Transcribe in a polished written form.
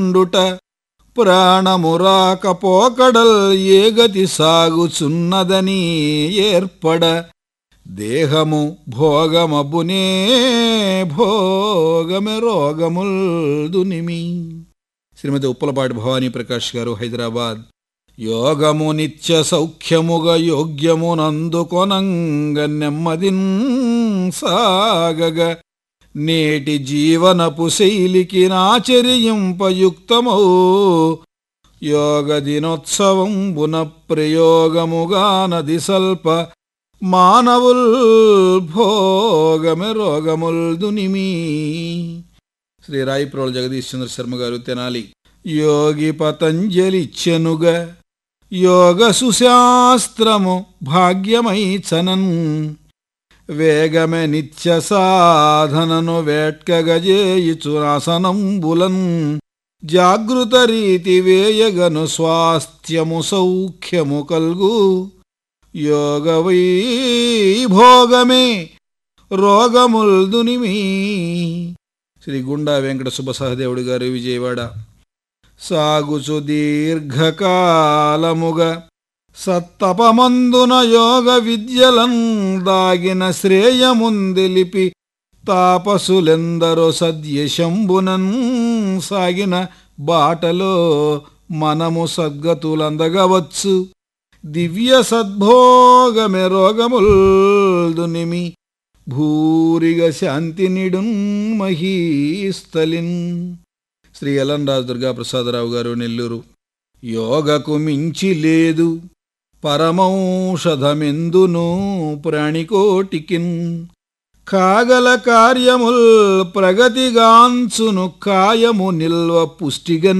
ఉండుట ప్రాణమురాకపోకడల్ ఏగతి సాగుచున్నదని ఏర్పడ దేహము భోగమబునే భోగమె రోగముల్ దునిమి. శ్రీమతి ఉప్పలపాటి భవానీ ప్రకాష్ గారు, హైదరాబాద్. యోగము నిత్య సౌఖ్యముగ యోగ్యమునందుకొనంగ నెమ్మదిన్ సాగగ నేటి జీవనపు శైలికి నాచరింపయుక్తమౌ యోగ దినోత్సవంబున ప్రయోగముగానది సల్ప మానవుల్ భోగమె రోగముల్ దునిమి. శ్రీ రాయిప్రోలు జగదీష్ చంద్ర శర్మ గారు, తెనాలి. యోగి పతంజలిచ్చెనుగ యోగ సుశాస్త్రము భాగ్యమై చనన్ వేగమె నిత్య సాధనను వేట్కగజేయుచునాసనంబులన్ జాగృత రీతి వేయగను స్వాస్థ్యము సౌఖ్యము కల్గు యోగ వైభోగమే రోగముల్ దునిమి. శ్రీ గుండా వెంకట సుబ్బసహదేవుడు గారు, విజయవాడ. సాగుచు దీర్ఘకాలముగా సత్తపమందున యోగ విద్యలం దాగిన శ్రేయముందిలిపి తాపసులెందరో సద్యశంబునన్ సాగిన బాటలో మనము సద్గతులందగవచ్చు దివ్య సద్భోగమె రోగముల్ దునిమి. భూరిగ శాంతి నిడున్ మహీస్థలిన్. శ్రీ ఎల్ఎన్ రాజు దుర్గాప్రసాదరావు గారు, నెల్లూరు. యోగకు మించి లేదు పరమౌషధమెందును ప్రాణికోటికిన్ కాగల కార్యముల్ ప్రగతిగాంచును కాయము నిల్వ పుష్టిగన్